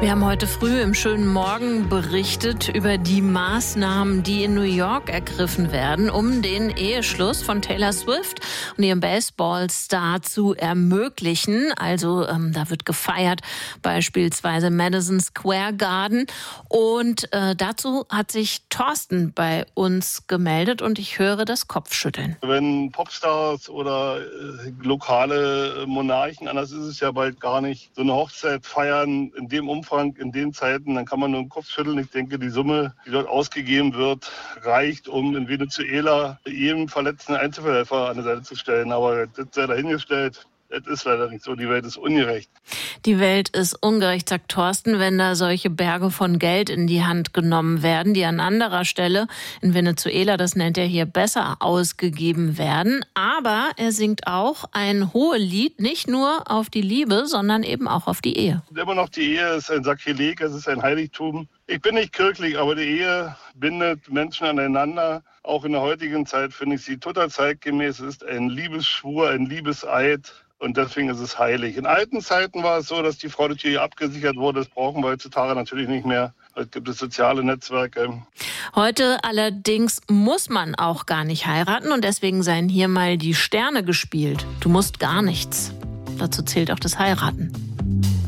Wir haben heute früh im schönen Morgen berichtet über die Maßnahmen, die in New York ergriffen werden, um den Eheschluss von Taylor Swift und ihrem Baseballstar zu ermöglichen. Also da wird gefeiert, beispielsweise Madison Square Garden. Und dazu hat sich Thorsten bei uns gemeldet und ich höre das Kopfschütteln. Wenn Popstars oder lokale Monarchen, anders ist es ja bald gar nicht, so eine Hochzeit feiern in dem Umfang, in den Zeiten, dann kann man nur den Kopf schütteln. Ich denke, die Summe, die dort ausgegeben wird, reicht, um in Venezuela jedem verletzten Einzelhelfer an der Seite zu stellen. Aber das sei dahingestellt. Es ist leider nicht so. Die Welt ist ungerecht. Die Welt ist ungerecht, sagt Thorsten, wenn da solche Berge von Geld in die Hand genommen werden, die an anderer Stelle in Venezuela, das nennt er hier, besser ausgegeben werden. Aber er singt auch ein Hohelied, nicht nur auf die Liebe, sondern eben auch auf die Ehe. Immer noch, die Ehe ist ein Sakrileg, es ist ein Heiligtum. Ich bin nicht kirchlich, aber die Ehe bindet Menschen aneinander. Auch in der heutigen Zeit finde ich sie total zeitgemäß. Es ist ein Liebesschwur, ein Liebeseid. Und deswegen ist es heilig. In alten Zeiten war es so, dass die Frau durch die Ehe abgesichert wurde. Das brauchen wir heutzutage natürlich nicht mehr. Heute gibt es soziale Netzwerke. Heute allerdings muss man auch gar nicht heiraten. Und deswegen seien hier mal die Sterne gespielt. Du musst gar nichts. Dazu zählt auch das Heiraten.